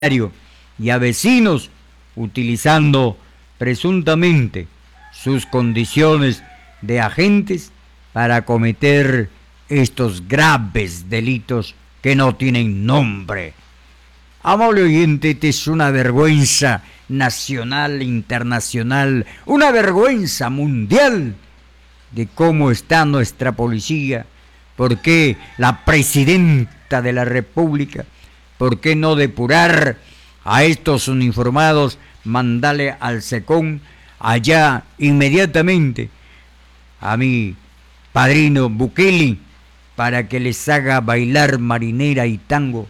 y a vecinos utilizando presuntamente sus condiciones de agentes para cometer estos graves delitos que no tienen nombre. Amable oyente, esta es una vergüenza nacional, internacional, una vergüenza mundial de cómo está nuestra policía. ¿Por qué la presidenta de la República? ¿Por qué no depurar a estos uniformados, mandarle al SECON allá inmediatamente a mi padrino Bukele para que les haga bailar marinera y tango?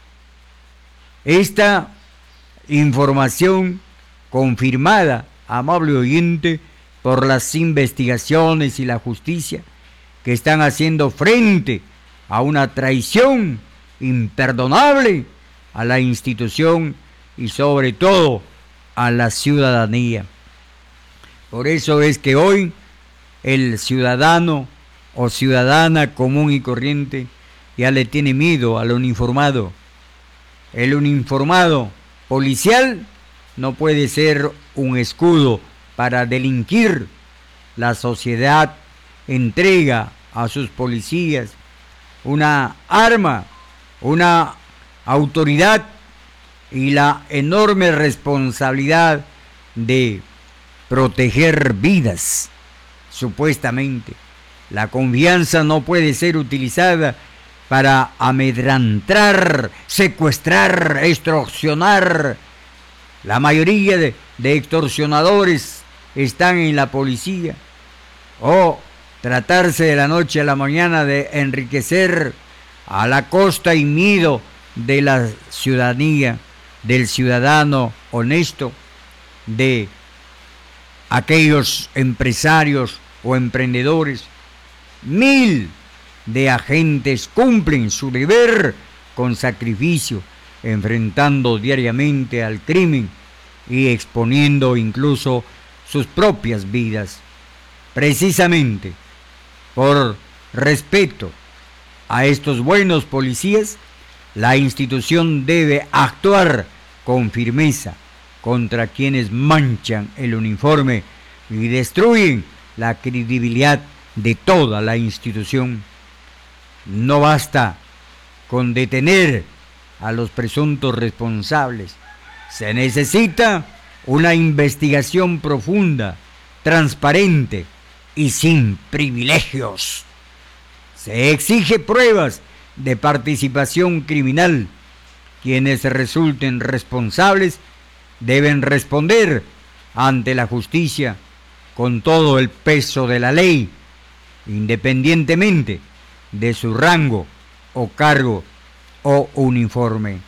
Esta información confirmada, amable oyente, por las investigaciones y la justicia que están haciendo frente a una traición imperdonable a la institución y sobre todo a la ciudadanía. Por eso es que hoy el ciudadano o ciudadana común y corriente ya le tiene miedo al uniformado. El uniformado policial no puede ser un escudo para delinquir. La sociedad entrega a sus policías una arma, una autoridad y la enorme responsabilidad de proteger vidas. Supuestamente, la confianza no puede ser utilizada para amedrentar, secuestrar, extorsionar. La mayoría de extorsionadores están en la policía. O tratarse de la noche a la mañana de enriquecer a la costa y miedo de la ciudadanía, del ciudadano honesto, de aquellos empresarios o emprendedores. 1000 de agentes cumplen su deber con sacrificio, enfrentando diariamente al crimen y exponiendo incluso sus propias vidas. Precisamente por respeto a estos buenos policías, la institución debe actuar con firmeza contra quienes manchan el uniforme y destruyen la credibilidad de toda la institución. No basta con detener a los presuntos responsables. Se necesita una investigación profunda, transparente y sin privilegios. Se exige pruebas de participación criminal. Quienes resulten responsables deben responder ante la justicia con todo el peso de la ley, independientemente de su rango o cargo o uniforme.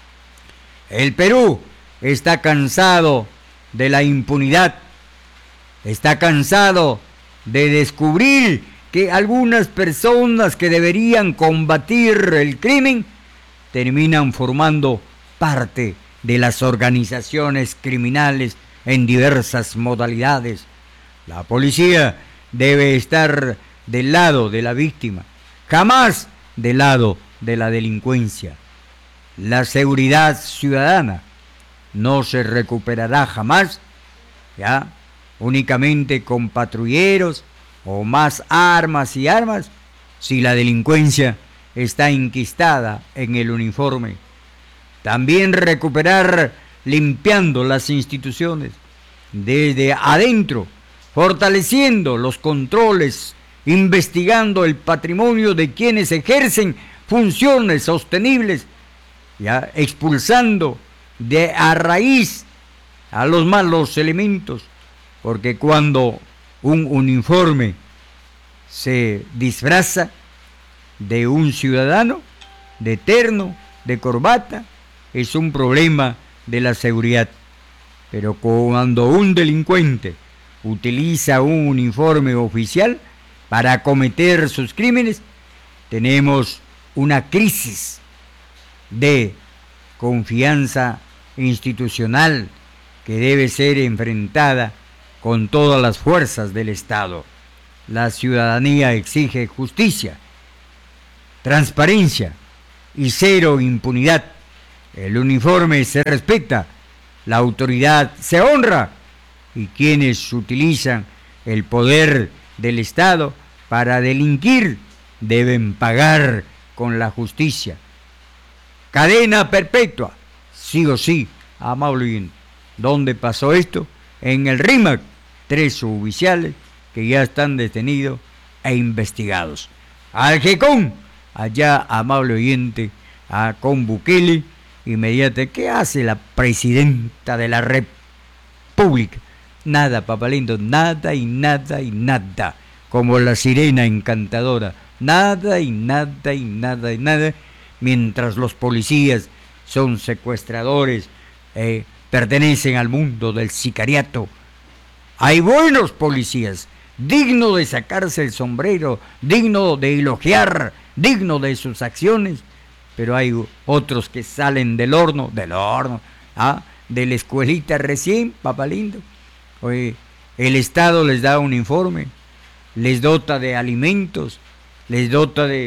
El Perú está cansado de la impunidad, está cansado de descubrir que algunas personas que deberían combatir el crimen terminan formando parte de las organizaciones criminales en diversas modalidades. La policía debe estar del lado de la víctima, jamás del lado de la delincuencia. La seguridad ciudadana no se recuperará jamás, ya, únicamente con patrulleros o más armas y armas, si la delincuencia está enquistada en el uniforme. También recuperar limpiando las instituciones desde adentro, fortaleciendo los controles, investigando el patrimonio de quienes ejercen funciones sostenibles, ya, expulsando de a raíz a los malos elementos, porque cuando un uniforme se disfraza de un ciudadano, de terno, de corbata, es un problema de la seguridad. Pero cuando un delincuente utiliza un uniforme oficial para cometer sus crímenes, tenemos una crisis de confianza institucional que debe ser enfrentada con todas las fuerzas del Estado. La ciudadanía exige justicia, transparencia y cero impunidad El uniforme se respeta, la autoridad se honra y quienes utilizan el poder del Estado para delinquir deben pagar con la justicia. Cadena perpetua, sí o sí, amable oyente. ¿Dónde pasó esto? En el RIMAC, 3 suboficiales que ya están detenidos e investigados. Al GECON, allá, amable oyente, con Bukele, inmediatamente, ¿qué hace la presidenta de la República? Nada, papalindo, nada y nada y nada, como la sirena encantadora, nada y nada y nada y nada, mientras los policías son secuestradores, pertenecen al mundo del sicariato. Hay buenos policías, digno de sacarse el sombrero, digno de elogiar, digno de sus acciones, pero hay otros que salen del horno, de la escuelita recién, papalindo. Oye, el Estado les da un informe, les dota de alimentos, les dota de,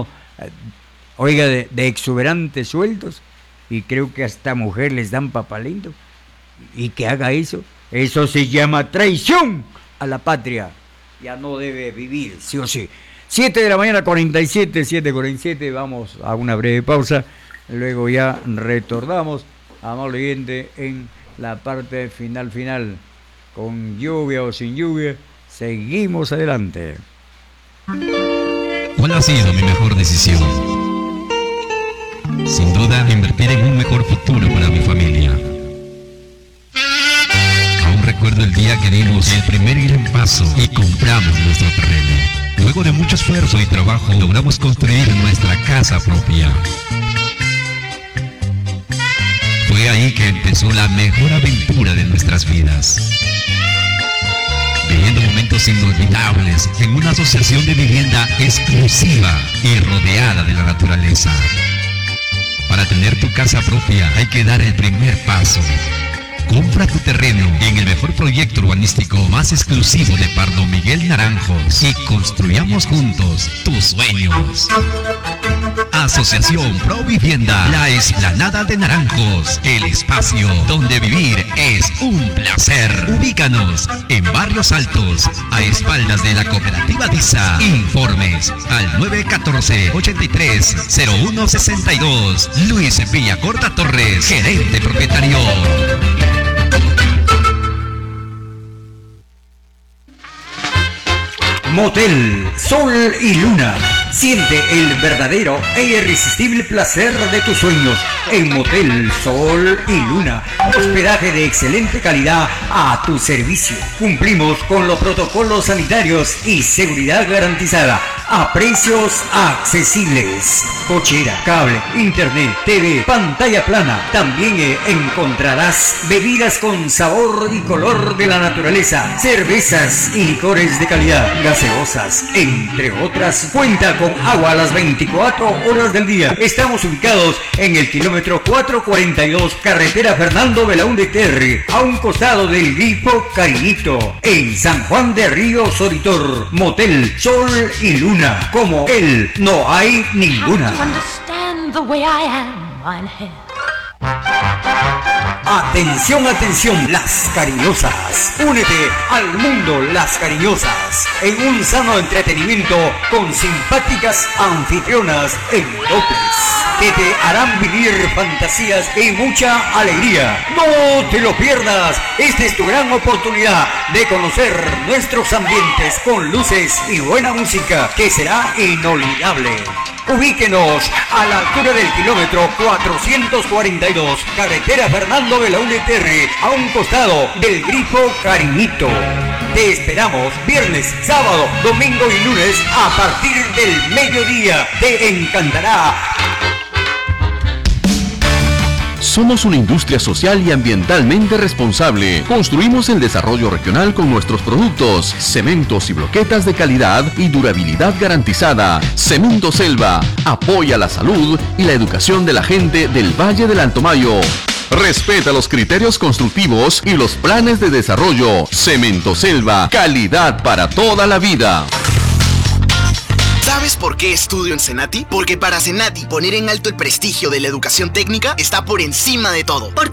de exuberantes sueldos, y creo que hasta mujer les dan papalindo, y que haga eso se llama traición a la patria. Ya no debe vivir, sí o sí. 7 de la mañana, 7:47, vamos a una breve pausa, luego ya retornamos, amable oyente, en la parte final, con lluvia o sin lluvia, seguimos adelante. ¿Cuál ha sido mi mejor decisión? Sin duda, invertir en un mejor futuro para mi familia. Aún recuerdo el día que dimos el primer gran paso y compramos nuestro terreno. Luego de mucho esfuerzo y trabajo, logramos construir nuestra casa propia. Fue ahí que empezó la mejor aventura de nuestras vidas. Viviendo momentos inolvidables en una asociación de vivienda exclusiva y rodeada de la naturaleza. Para tener tu casa propia hay que dar el primer paso. Compra tu terreno en el mejor proyecto urbanístico más exclusivo de Pardo Miguel Naranjos y construyamos juntos tus sueños. Asociación Pro Vivienda, la Explanada de Naranjos, el espacio donde vivir es un placer. Ubícanos en Barrios Altos, a espaldas de la Cooperativa DISA. Informes al 914-830162. Luis Villacorta Torres, gerente propietario. Motel Sol y Luna. Siente el verdadero e irresistible placer de tus sueños en Motel Sol y Luna. Hospedaje de excelente calidad a tu servicio. Cumplimos con los protocolos sanitarios y seguridad garantizada a precios accesibles. Cochera, cable, internet, TV, pantalla plana. También encontrarás bebidas con sabor y color de la naturaleza, cervezas y licores de calidad, gaseosas, entre otras. Cuenta con agua a las 24 horas del día. Estamos ubicados en el kilómetro 442, carretera Fernando Belaúnde Terry, a un costado del Grifo Cariñito, en San Juan de Río Soritor. Motel Sol y Luna, como él no hay ninguna. Atención, atención, Las Cariñosas. Únete al mundo Las Cariñosas en un sano entretenimiento con simpáticas anfitrionas en López que te harán vivir fantasías y mucha alegría. No te lo pierdas. Esta es tu gran oportunidad de conocer nuestros ambientes con luces y buena música que será inolvidable. Ubíquenos a la altura del kilómetro 442, carretera Fernando Belaúnde Terry, a un costado del Grifo Cariñito. Te esperamos viernes, sábado, domingo y lunes a partir del mediodía. Te encantará. Somos una industria social y ambientalmente responsable. Construimos el desarrollo regional con nuestros productos, cementos y bloquetas de calidad y durabilidad garantizada. Cemento Selva apoya la salud y la educación de la gente del Valle del Alto Mayo. Respeta los criterios constructivos y los planes de desarrollo. Cemento Selva, calidad para toda la vida. ¿Sabes por qué estudio en Cenati? Porque para Cenati poner en alto el prestigio de la educación técnica está por encima de todo.